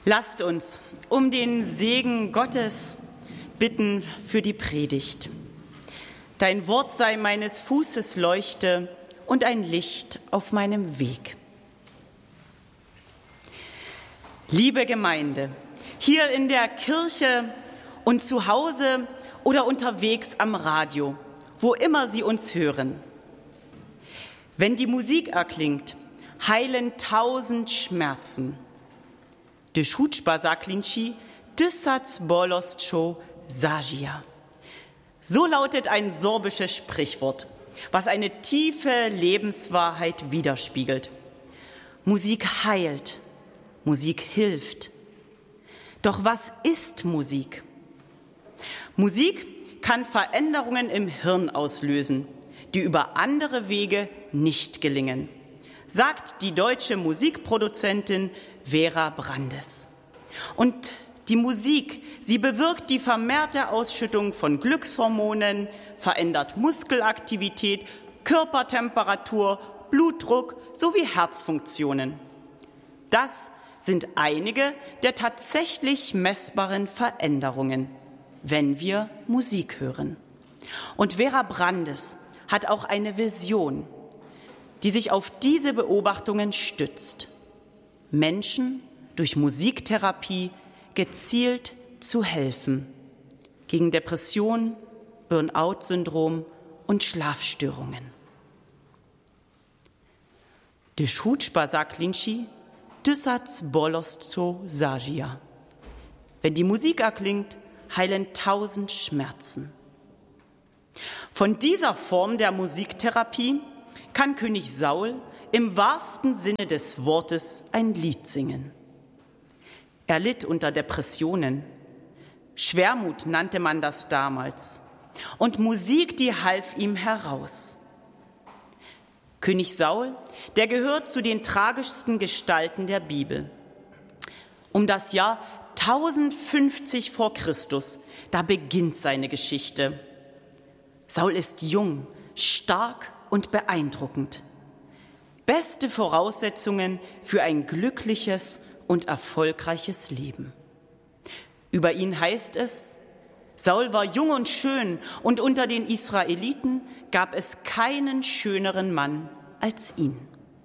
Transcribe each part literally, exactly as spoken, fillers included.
Lasst uns um den Segen Gottes bitten für die Predigt. Dein Wort sei meines Fußes Leuchte und ein Licht auf meinem Weg. Liebe Gemeinde, hier in der Kirche und zu Hause oder unterwegs am Radio, wo immer Sie uns hören. Wenn die Musik erklingt, heilen tausend Schmerzen. De Schutzba Saklinci, Düssatz Bolostcho Sagia. So lautet ein sorbisches Sprichwort, was eine tiefe Lebenswahrheit widerspiegelt. Musik heilt, Musik hilft. Doch was ist Musik? Musik kann Veränderungen im Hirn auslösen, die über andere Wege nicht gelingen, sagt die deutsche Musikproduzentin Vera Brandes. Und die Musik, sie bewirkt die vermehrte Ausschüttung von Glückshormonen, verändert Muskelaktivität, Körpertemperatur, Blutdruck sowie Herzfunktionen. Das sind einige der tatsächlich messbaren Veränderungen, wenn wir Musik hören. Und Vera Brandes hat auch eine Vision, die sich auf diese Beobachtungen stützt. Menschen durch Musiktherapie gezielt zu helfen gegen Depression, Burnout-Syndrom und Schlafstörungen. De Schutzba Saklinci, Düssatz Bolostcho Sagia. Wenn die Musik erklingt, heilen tausend Schmerzen. Von dieser Form der Musiktherapie kann König Saul im wahrsten Sinne des Wortes ein Lied singen. Er litt unter Depressionen. Schwermut nannte man das damals. Und Musik, die half ihm heraus. König Saul, der gehört zu den tragischsten Gestalten der Bibel. Um das Jahr tausendfünfzig vor Christus, da beginnt seine Geschichte. Saul ist jung, stark und beeindruckend. Beste Voraussetzungen für ein glückliches und erfolgreiches Leben. Über ihn heißt es, Saul war jung und schön und unter den Israeliten gab es keinen schöneren Mann als ihn.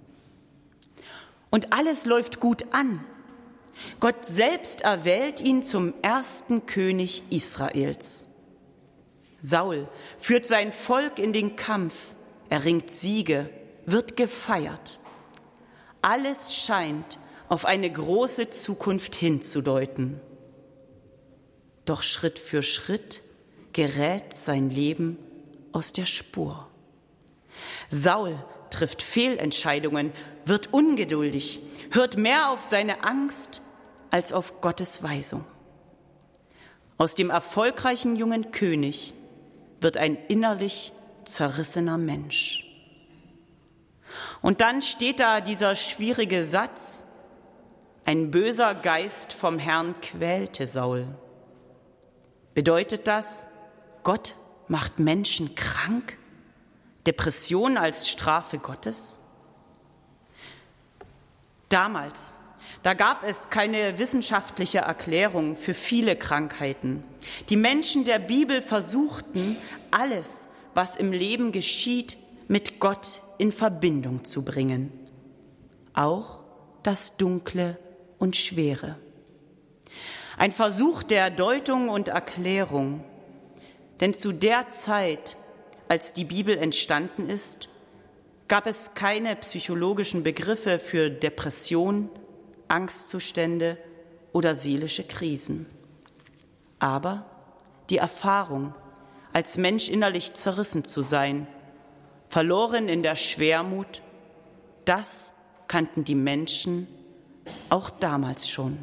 Und alles läuft gut an. Gott selbst erwählt ihn zum ersten König Israels. Saul führt sein Volk in den Kampf, erringt Siege, wird gefeiert. Alles scheint auf eine große Zukunft hinzudeuten. Doch Schritt für Schritt gerät sein Leben aus der Spur. Saul trifft Fehlentscheidungen, wird ungeduldig, hört mehr auf seine Angst als auf Gottes Weisung. Aus dem erfolgreichen jungen König wird ein innerlich zerrissener Mensch. Und dann steht da dieser schwierige Satz: Ein böser Geist vom Herrn quälte Saul. Bedeutet das, Gott macht Menschen krank? Depression als Strafe Gottes? Damals, da gab es keine wissenschaftliche Erklärung für viele Krankheiten. Die Menschen der Bibel versuchten, alles, was im Leben geschieht, mit Gott in Verbindung zu bringen. Auch das Dunkle und Schwere. Ein Versuch der Deutung und Erklärung. Denn zu der Zeit, als die Bibel entstanden ist, gab es keine psychologischen Begriffe für Depression, Angstzustände oder seelische Krisen. Aber die Erfahrung, als Mensch innerlich zerrissen zu sein, verloren in der Schwermut, das kannten die Menschen auch damals schon.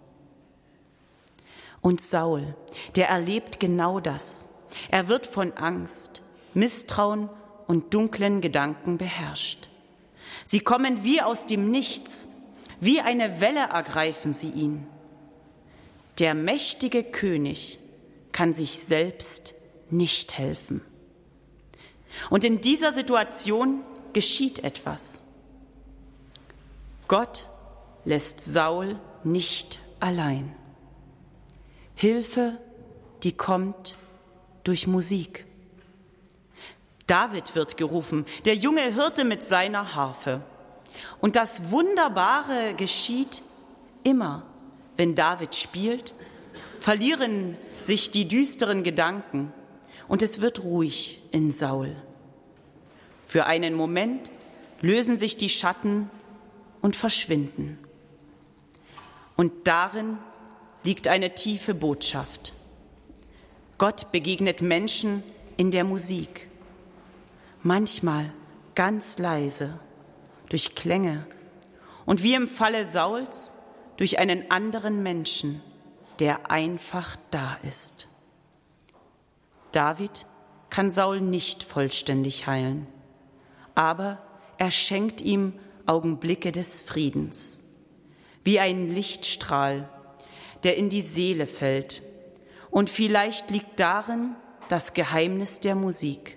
Und Saul, der erlebt genau das. Er wird von Angst, Misstrauen und dunklen Gedanken beherrscht. Sie kommen wie aus dem Nichts, wie eine Welle ergreifen sie ihn. Der mächtige König kann sich selbst nicht helfen. Und in dieser Situation geschieht etwas. Gott lässt Saul nicht allein. Hilfe, die kommt durch Musik. David wird gerufen, der junge Hirte mit seiner Harfe. Und das Wunderbare geschieht immer, wenn David spielt, verlieren sich die düsteren Gedanken und es wird ruhig in Saul. Für einen Moment lösen sich die Schatten und verschwinden. Und darin liegt eine tiefe Botschaft. Gott begegnet Menschen in der Musik, manchmal ganz leise, durch Klänge und wie im Falle Sauls durch einen anderen Menschen, der einfach da ist. David kann Saul nicht vollständig heilen, aber er schenkt ihm Augenblicke des Friedens, wie ein Lichtstrahl, der in die Seele fällt. Und vielleicht liegt darin das Geheimnis der Musik.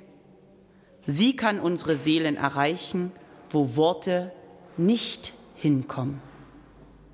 Sie kann unsere Seelen erreichen, wo Worte nicht hinkommen.